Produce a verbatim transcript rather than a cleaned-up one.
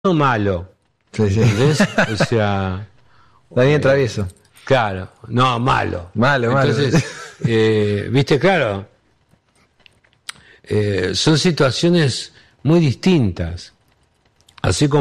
malo. Sí, sí. ¿Entendés? O sea... Daniel Travieso. Claro, no, malo. Malo, malo. Entonces, eh, viste, claro, eh, son situaciones muy distintas. Así como